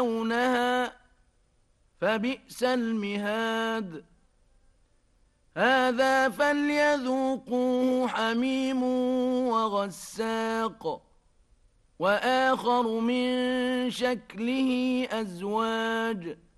يصلونها فبئس المهاد هذا فليذوقوه حميم وغساق وآخر من شكله أزواج